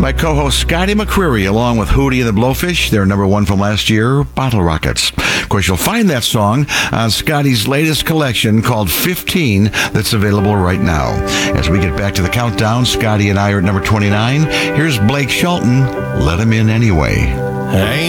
my co-host Scotty McCreery, along with Hootie and the Blowfish. They're number one from last year, Bottle Rockets. Of course, you'll find that song on Scotty's latest collection called 15 that's available right now. As we get back to the countdown, Scotty and I are at number 29. Here's Blake Shelton, Let Him In Anyway. Hey.